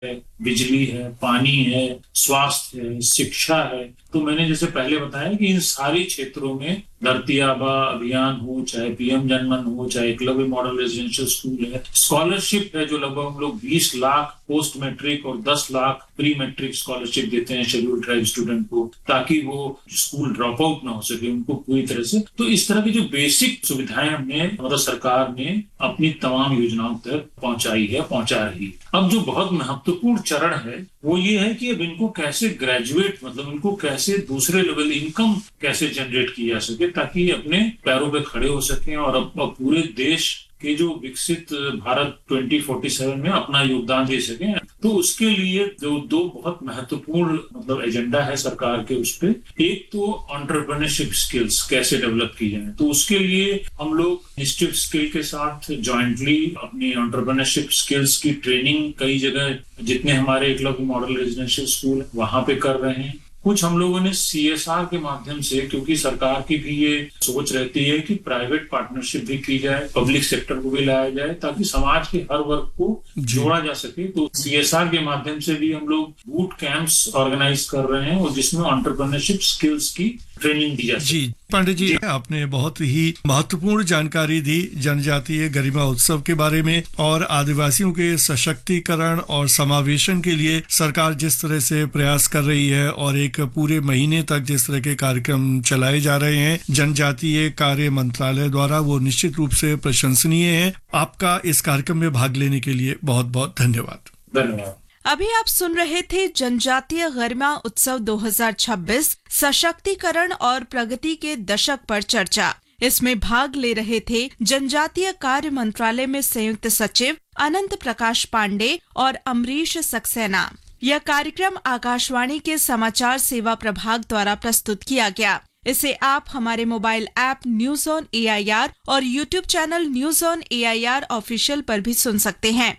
है, बिजली है, पानी है, स्वास्थ्य है, शिक्षा है। तो मैंने जैसे पहले बताया कि इन सारी क्षेत्रों में धरती आबा अभियान हो, चाहे पीएम जनमन हो, चाहे एकलव्य मॉडल रेजिडेंशियल स्कूल है, स्कॉलरशिप है जो लगभग हम लोग 20 लाख पोस्ट मैट्रिक और 10 लाख प्री मैट्रिक स्कॉलरशिप देते हैं शेड्यूल्ड ट्राइब स्टूडेंट को, ताकि वो स्कूल ड्रॉप आउट ना हो सके उनको पूरी तरह से। तो इस तरह की जो बेसिक सुविधाएं हमने मतलब सरकार ने अपनी तमाम योजनाओं तक पहुंचाई है, पहुंचा रही है। अब जो बहुत महत्वपूर्ण चरण है वो ये है कि अब इनको कैसे ग्रेजुएट मतलब इनको कैसे दूसरे लेवल इनकम कैसे जनरेट की जा सके, ताकि अपने पैरों पे खड़े हो सकें और अब पूरे देश के जो विकसित भारत 2047 में अपना योगदान दे सकें। तो उसके लिए जो दो बहुत महत्वपूर्ण मतलब एजेंडा है सरकार के, उस पे एक तो एंटरप्रेन्योरशिप स्किल्स कैसे डेवलप की जाए, तो उसके लिए हम लोग इंस्टीट्यूट स्किल के साथ जॉइंटली अपनी एंटरप्रेन्योरशिप स्किल्स की ट्रेनिंग कई जगह जितने हमारे एकलव्य मॉडल रेजिडेंशियल स्कूल है वहां पे कर रहे हैं। कुछ हम लोगों ने सीएसआर के माध्यम से, क्योंकि सरकार की भी ये सोच रहती है कि प्राइवेट पार्टनरशिप भी की जाए, पब्लिक सेक्टर को भी लाया जाए ताकि समाज के हर वर्ग को जोड़ा जा सके। तो सीएसआर के माध्यम से भी हम लोग बूट कैंप्स ऑर्गेनाइज कर रहे हैं और जिसमें एंटरप्रेन्योरशिप स्किल्स की ट्रेनिंग दी जाती है। जी पांडे जी, आपने बहुत ही महत्वपूर्ण जानकारी दी जनजातीय गरिमा उत्सव के बारे में और आदिवासियों के सशक्तिकरण और समावेशन के लिए सरकार जिस तरह से प्रयास कर रही है और एक पूरे महीने तक जिस तरह के कार्यक्रम चलाए जा रहे हैं जनजातीय कार्य मंत्रालय द्वारा, वो निश्चित रूप से प्रशंसनीय है। आपका इस कार्यक्रम में भाग लेने के लिए बहुत बहुत धन्यवाद। धन्यवाद। अभी आप सुन रहे थे जनजातीय गरिमा उत्सव 2026 सशक्तिकरण और प्रगति के दशक पर चर्चा। इसमें भाग ले रहे थे जनजातीय कार्य मंत्रालय में संयुक्त सचिव अनंत प्रकाश पांडे और अमरीश सक्सेना। यह कार्यक्रम आकाशवाणी के समाचार सेवा प्रभाग द्वारा प्रस्तुत किया गया। इसे आप हमारे mobile app news on AIR और YouTube channel news on AIR official पर भी सुन सकते हैं।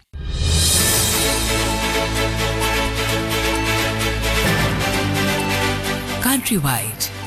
Countrywide